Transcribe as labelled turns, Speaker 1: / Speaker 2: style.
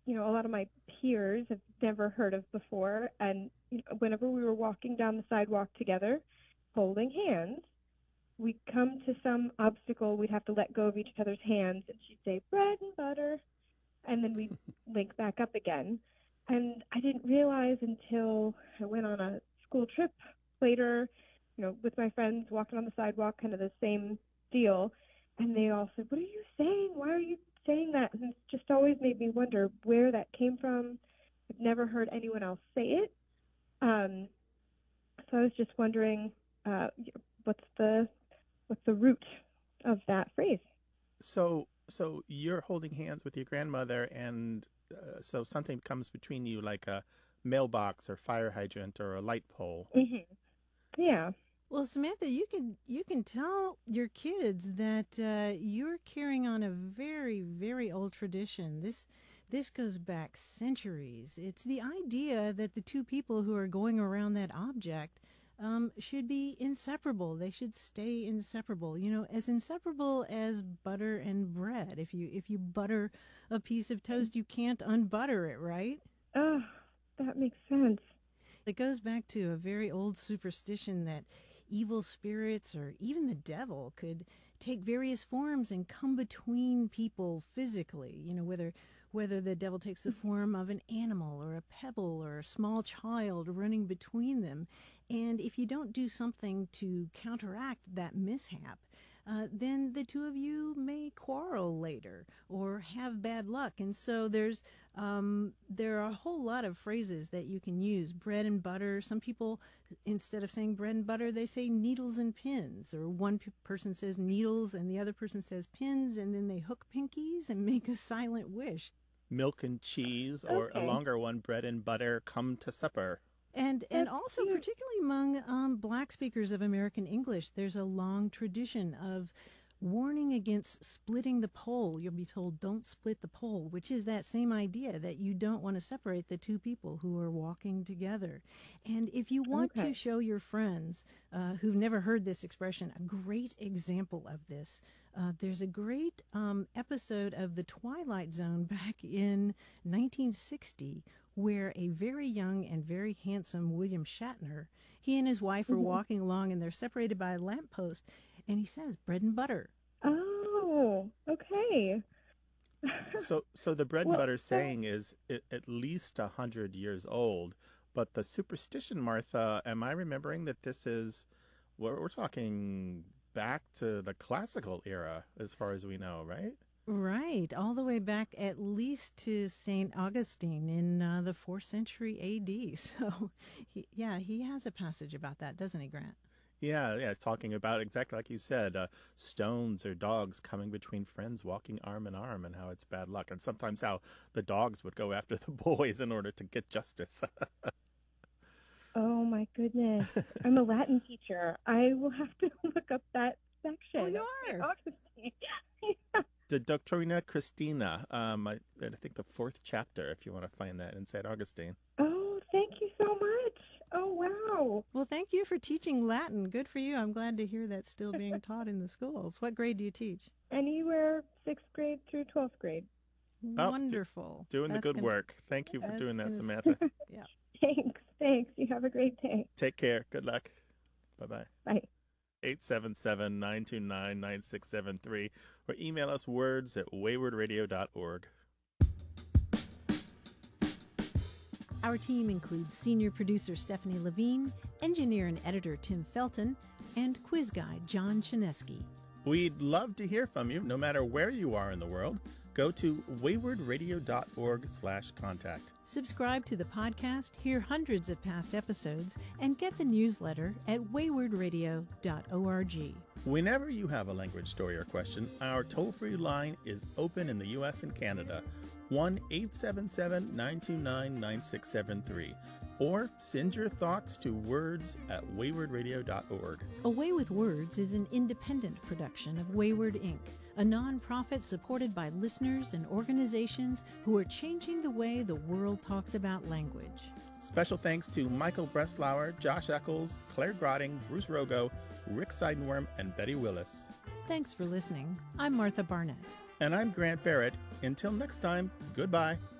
Speaker 1: a lot of my peers have never heard of before. And whenever we were walking down the sidewalk together, holding hands, we'd come to some obstacle, we'd have to let go of each other's hands, and she'd say, bread and butter, and then we'd link back up again. And I didn't realize until I went on a school trip later, with my friends walking on the sidewalk, kind of the same deal. And they all said, what are you saying? Why are you saying that? And it just always made me wonder where that came from. I've never heard anyone else say it. So I was just wondering, what's the root of that phrase?
Speaker 2: So you're holding hands with your grandmother, and so something comes between you, like a mailbox or fire hydrant or a light pole.
Speaker 1: Mm-hmm. Yeah.
Speaker 3: Well, Samantha, you can tell your kids that you're carrying on a very, very old tradition. This goes back centuries. It's the idea that the two people who are going around that object should be inseparable. They should stay inseparable. As inseparable as butter and bread. If you butter a piece of toast, you can't unbutter it, right?
Speaker 1: Oh, that makes sense.
Speaker 3: It goes back to a very old superstition that evil spirits or even the devil could take various forms and come between people physically, whether the devil takes the form of an animal or a pebble or a small child running between them. And if you don't do something to counteract that mishap, then the two of you may quarrel later or have bad luck. And so there are a whole lot of phrases that you can use. Bread and butter. Some people, instead of saying bread and butter, they say needles and pins. Or one person says needles and the other person says pins, and then they hook pinkies and make a silent wish.
Speaker 2: Milk and cheese, or a longer one, bread and butter, come to supper.
Speaker 3: And also, particularly among Black speakers of American English, there's a long tradition of warning against splitting the pole. You'll be told, don't split the pole, which is that same idea that you don't want to separate the two people who are walking together. And if you want to show your friends who've never heard this expression a great example of this, there's a great episode of The Twilight Zone back in 1960 where a very young and very handsome William Shatner, he and his wife are walking along and they're separated by a lamppost, and he says, bread and butter.
Speaker 1: Oh, okay.
Speaker 2: So the bread and butter saying is at least 100 years old, but the superstition, Martha, am I remembering that this is, we're talking back to the classical era as far as we know, right?
Speaker 3: Right, all the way back at least to St. Augustine in the 4th century A.D. So, he has a passage about that, doesn't he, Grant?
Speaker 2: Yeah, it's talking about exactly like you said, stones or dogs coming between friends walking arm in arm, and how it's bad luck, and sometimes how the dogs would go after the boys in order to get justice.
Speaker 1: Oh, my goodness. I'm a Latin teacher. I will have to look up that section.
Speaker 3: Oh, you are?
Speaker 1: Yeah.
Speaker 2: The Doctrina Christina, I think the 4th chapter, if you want to find that in St. Augustine.
Speaker 1: Oh, thank you so much. Oh, wow.
Speaker 3: Well, thank you for teaching Latin. Good for you. I'm glad to hear that's still being taught in the schools. What grade do you teach?
Speaker 1: Anywhere 6th grade through 12th grade.
Speaker 3: Wonderful.
Speaker 2: Doing the good work. Thank you for doing that, Samantha.
Speaker 3: Yeah.
Speaker 1: Thanks. You have a great day.
Speaker 2: Take care. Good luck. Bye-bye.
Speaker 1: Bye.
Speaker 2: 877-929-9673 or email us words@waywardradio.org.
Speaker 3: Our team includes senior producer Stephanie Levine, engineer and editor Tim Felton, and quiz guide John Chinesky.
Speaker 2: We'd love to hear from you, no matter where you are in the world. Go to waywardradio.org/contact.
Speaker 3: Subscribe to the podcast, hear hundreds of past episodes, and get the newsletter at waywardradio.org.
Speaker 2: Whenever you have a language story or question, our toll-free line is open in the U.S. and Canada, 1-877-929-9673. Or send your thoughts to words@waywardradio.org.
Speaker 3: A Way with Words is an independent production of Wayward Inc., a nonprofit supported by listeners and organizations who are changing the way the world talks about language.
Speaker 2: Special thanks to Michael Breslauer, Josh Eccles, Claire Grotting, Bruce Rogo, Rick Seidenworm, and Betty Willis.
Speaker 3: Thanks for listening. I'm Martha Barnett.
Speaker 2: And I'm Grant Barrett. Until next time, goodbye.